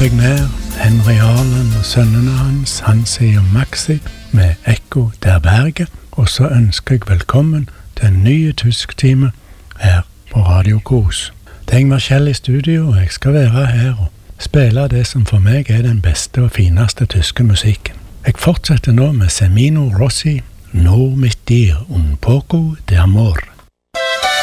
jeg ned Henry Harlan og sønnene hans, Hansi og Maxi, med Ekko der Berget, og så ønsker jeg velkommen til en ny tysk-time her på Radio Kos. Det er Ingmar Kjell i studio, og jeg skal være her og spille det som for meg er den beste og fineste tyske musikken. Jeg fortsetter nå med Semino Rossi, No mit dir un poco de amor.